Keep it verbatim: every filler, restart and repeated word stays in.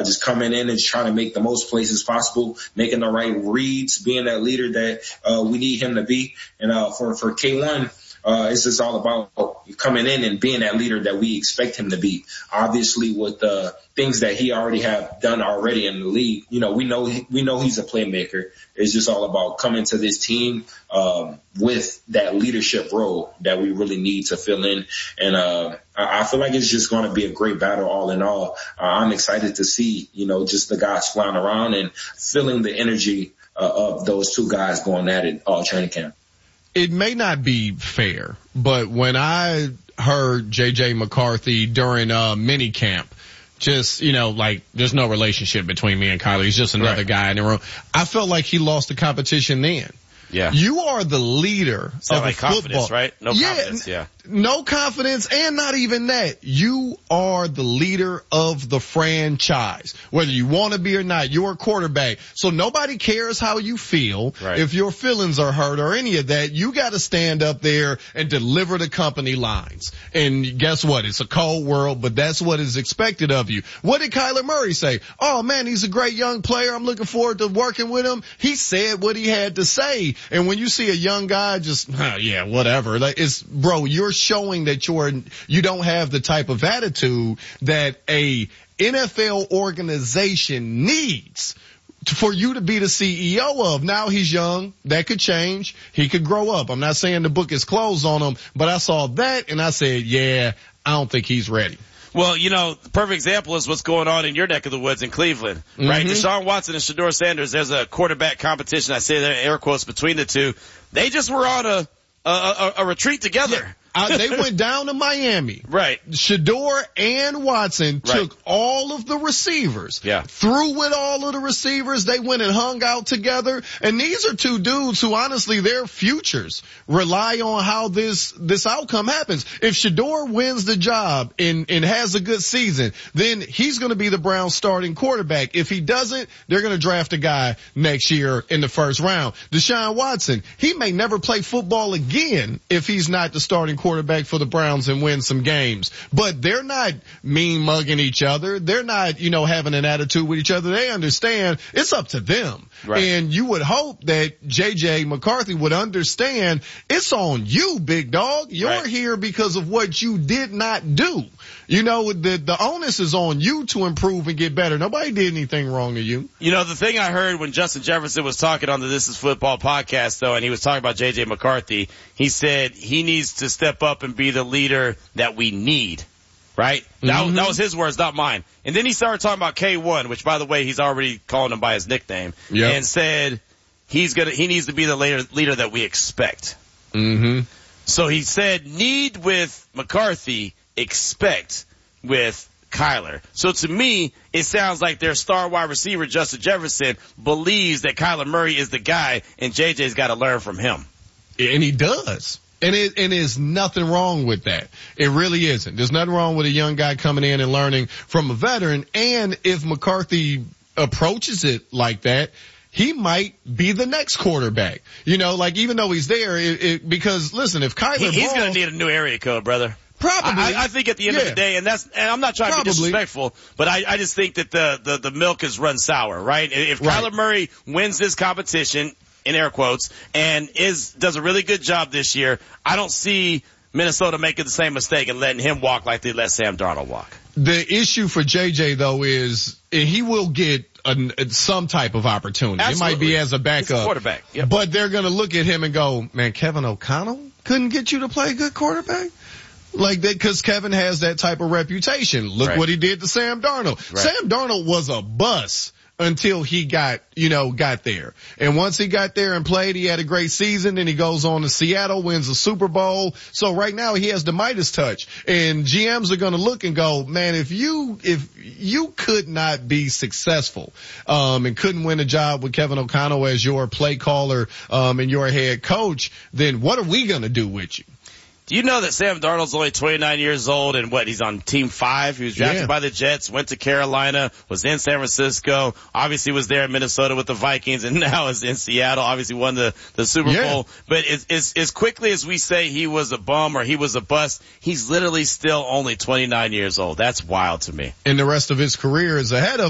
uh, just coming in and trying to make the most plays possible, making the right reads, being that leader that uh, we need him to be. And uh, for, for K one, Uh, it's just all about coming in and being that leader that we expect him to be. Obviously, with the things that he already have done already in the league, you know, we know we know he's a playmaker. It's just all about coming to this team um, with that leadership role that we really need to fill in. And uh, I feel like it's just going to be a great battle all in all. Uh, I'm excited to see, you know, just the guys flying around and feeling the energy uh, of those two guys going at it all training camp. It may not be fair, but when I heard J J McCarthy during uh mini camp, just, you know, like there's no relationship between me and Kyler. He's just another right. guy in the room. I felt like he lost the competition then. Yeah. You are the leader Sound of like a football. Confidence, right? No yeah, confidence, yeah. No confidence, and not even that. You are the leader of the franchise. Whether you want to be or not, you're a quarterback. So nobody cares how you feel. Right. If your feelings are hurt or any of that, you got to stand up there and deliver the company lines. And guess what? It's a cold world, but that's what is expected of you. What did Kyler Murray say? Oh man, he's a great young player. I'm looking forward to working with him. He said what he had to say. And when you see a young guy just, oh, yeah, whatever, like it's, bro, you're showing that you're, you don't have the type of attitude that a N F L organization needs for you to be the C E O of. Now he's young. That could change. He could grow up. I'm not saying the book is closed on him, but I saw that and I said, yeah, I don't think he's ready. Well, you know, the perfect example is what's going on in your neck of the woods in Cleveland, right? Mm-hmm. Deshaun Watson and Shedeur Sanders, there's a quarterback competition. I say that in air quotes between the two. They just were on a, a, a, a retreat together. Yeah. Uh, they went down to Miami. Right. Shedeur and Watson right. took all of the receivers. Yeah. Threw with all of the receivers. They went and hung out together. And these are two dudes who honestly their futures rely on how this, this outcome happens. If Shedeur wins the job and, and has a good season, then he's going to be the Browns starting quarterback. If he doesn't, they're going to draft a guy next year in the first round. Deshaun Watson, he may never play football again if he's not the starting quarterback for the Browns and win some games. But they're not mean mugging each other. They're not, you know, having an attitude with each other. They understand it's up to them. Right. And you would hope that J J McCarthy would understand it's on you, big dog. You're right. here because of what you did not do. You know, the, the onus is on you to improve and get better. Nobody did anything wrong to you. You know, the thing I heard when Justin Jefferson was talking on the This Is Football podcast, though, and he was talking about J J McCarthy, he said he needs to step up and be the leader that we need. Right? Mm-hmm. That, that was his words, not mine. And then he started talking about K one, which, by the way, he's already calling him by his nickname, yep. and said he's gonna, he needs to be the leader, leader that we expect. Mm-hmm. So he said need with McCarthy, expect with Kyler. So to me, it sounds like their star wide receiver, Justin Jefferson, believes that Kyler Murray is the guy, and J J's got to learn from him. And he does. And it, and there's nothing wrong with that. It really isn't. There's nothing wrong with a young guy coming in and learning from a veteran. And if McCarthy approaches it like that, he might be the next quarterback. You know, like even though he's there, it, it, because listen, if Kyler he, he's balls, going to need a new area code, brother. Probably. I, I think at the end yeah. of the day, and that's, and I'm not trying Probably. to be disrespectful, but I, I just think that the, the, the milk has run sour, right? If right. Kyler Murray wins this competition, in air quotes, and is, does a really good job this year, I don't see Minnesota making the same mistake and letting him walk like they let Sam Darnold walk. The issue for J J though is he will get a, some type of opportunity. Absolutely. It might be as a backup. He's a quarterback. Yep. But they're going to look at him and go, man, Kevin O'Connell couldn't get you to play good quarterback? Like that, cause Kevin has that type of reputation. Look right. what he did to Sam Darnold. Right. Sam Darnold was a bust until he got, you know, got there. And once he got there and played, he had a great season. Then he goes on to Seattle, wins a Super Bowl. So right now he has the Midas touch. And G Ms are going to look and go, man, if you, if you could not be successful, um, and couldn't win a job with Kevin O'Connell as your play caller, um, and your head coach, then what are we going to do with you? Do you know that Sam Darnold's only twenty-nine years old and what, he's on team five? He was drafted yeah. by the Jets, went to Carolina, was in San Francisco, obviously was there in Minnesota with the Vikings, and now is in Seattle, obviously won the, the Super yeah. Bowl. But as, as, as quickly as we say he was a bum or he was a bust, he's literally still only twenty-nine years old. That's wild to me. And the rest of his career is ahead of